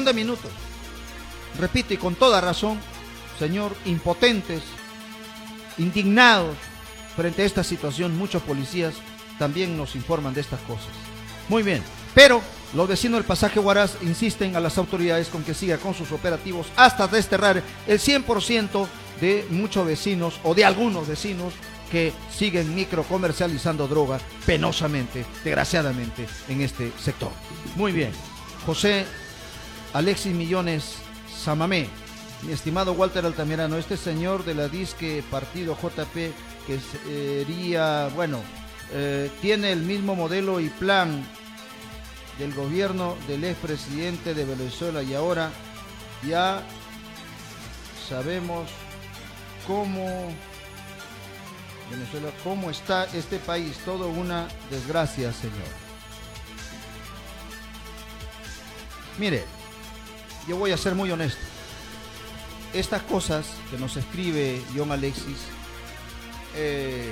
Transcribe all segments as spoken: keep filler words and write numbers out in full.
cuestión de minutos. Repito, y con toda razón, señor, impotentes, indignados frente a esta situación, muchos policías también nos informan de estas cosas. Muy bien, pero los vecinos del pasaje Huaraz insisten a las autoridades con que siga con sus operativos hasta desterrar el cien por ciento de muchos vecinos o de algunos vecinos que siguen microcomercializando droga penosamente, desgraciadamente, en este sector. Muy bien, José Alexis Millones Samamé, mi estimado Walter Altamirano, este señor de la disque partido J P, que sería, bueno, eh, tiene el mismo modelo y plan del gobierno del expresidente de Venezuela, y ahora ya sabemos cómo Venezuela, cómo está este país, todo una desgracia, señor. Mire, yo voy a ser muy honesto. Estas cosas que nos escribe John Alexis, eh,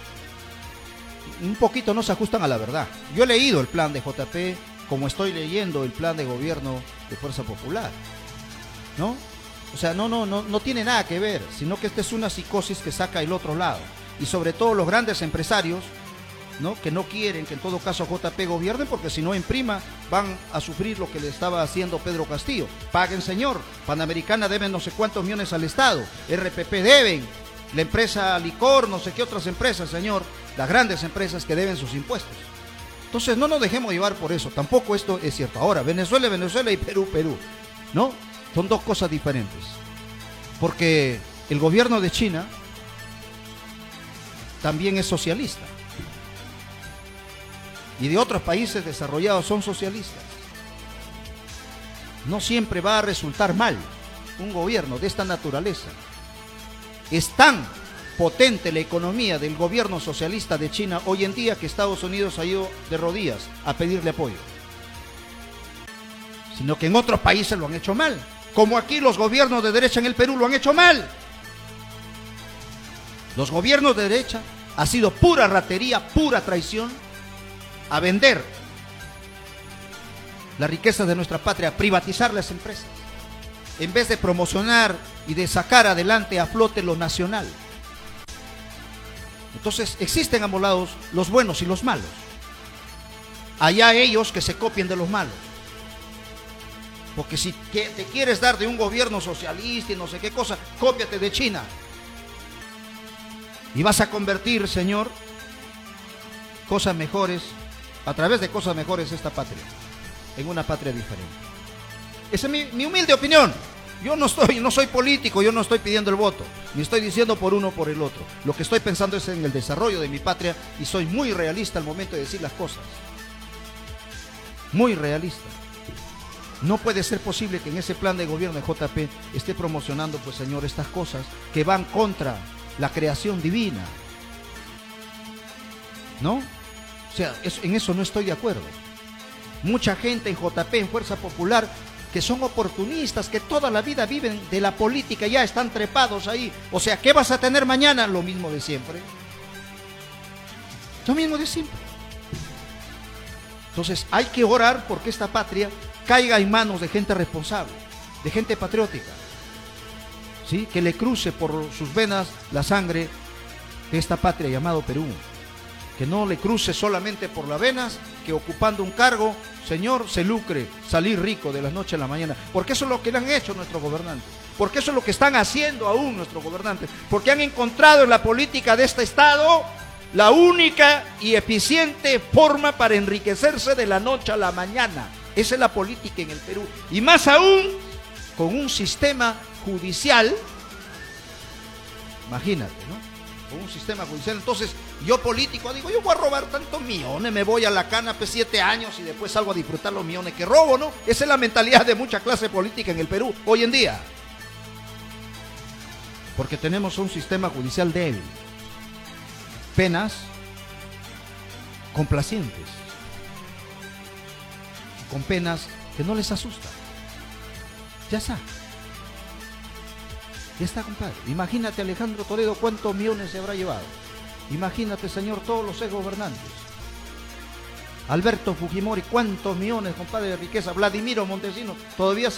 un poquito no se ajustan a la verdad. Yo he leído el plan de J P como estoy leyendo el plan de gobierno de Fuerza Popular, ¿no? O sea, no, no, no, no tiene nada que ver, sino que esta es una psicosis que saca el otro lado. Y sobre todo los grandes empresarios, ¿no?, que no quieren que en todo caso J P gobierne, porque si no en prima van a sufrir lo que le estaba haciendo Pedro Castillo. Paguen, señor, Panamericana deben no sé cuántos millones al Estado, R P P deben, la empresa Licor, no sé qué otras empresas, señor, las grandes empresas que deben sus impuestos. Entonces no nos dejemos llevar por eso, tampoco esto es cierto. Ahora, Venezuela, Venezuela y Perú, Perú, ¿no? Son dos cosas diferentes, porque el gobierno de China también es socialista, y de otros países desarrollados son socialistas. No siempre va a resultar mal un gobierno de esta naturaleza. Es tan potente la economía del gobierno socialista de China hoy en día que Estados Unidos ha ido de rodillas a pedirle apoyo. Sino que en otros países lo han hecho mal, como aquí los gobiernos de derecha en el Perú lo han hecho mal. Los gobiernos de derecha ha sido pura ratería, pura traición, a vender la riqueza de nuestra patria, a privatizar las empresas, en vez de promocionar y de sacar adelante a flote lo nacional. Entonces existen a ambos lados los buenos y los malos. Allá ellos que se copien de los malos. Porque si te quieres dar de un gobierno socialista y no sé qué cosa, cópiate de China. Y vas a convertir, señor, cosas mejores, a través de cosas mejores, esta patria en una patria diferente. Esa es mi, mi humilde opinión. Yo no estoy, no soy político, yo no estoy pidiendo el voto, ni estoy diciendo por uno o por el otro. Lo que estoy pensando es en el desarrollo de mi patria, y soy muy realista al momento de decir las cosas. Muy realista. No puede ser posible que en ese plan de gobierno de J P esté promocionando, pues, señor, estas cosas que van contra la creación divina, ¿no? O sea, eso, en eso no estoy de acuerdo. Mucha gente en J P, en Fuerza Popular, que son oportunistas, que toda la vida viven de la política, ya están trepados ahí. O sea, ¿qué vas a tener mañana? Lo mismo de siempre. Lo mismo de siempre. Entonces hay que orar porque esta patria caiga en manos de gente responsable, de gente patriótica, ¿sí?, que le cruce por sus venas la sangre de esta patria llamado Perú. Que no le cruce solamente por las venas, que ocupando un cargo, señor, se lucre, salir rico de la noche a la mañana. Porque eso es lo que le han hecho nuestros gobernantes. Porque eso es lo que están haciendo aún nuestros gobernantes. Porque han encontrado en la política de este Estado la única y eficiente forma para enriquecerse de la noche a la mañana. Esa es la política en el Perú. Y más aún, con un sistema judicial, imagínate, ¿no? Con un sistema judicial. Entonces, yo político digo, yo voy a robar tantos millones, me voy a la cana pues siete años y después salgo a disfrutar los millones que robo, ¿no? Esa es la mentalidad de mucha clase política en el Perú hoy en día. Porque tenemos un sistema judicial débil. Penas complacientes, con penas que no les asustan. Ya está. Ya está, compadre. Imagínate, Alejandro Toledo, cuántos millones se habrá llevado. Imagínate, señor, todos los ex gobernantes. Alberto Fujimori, cuántos millones, compadre, de riqueza. Vladimiro Montesinos, todavía se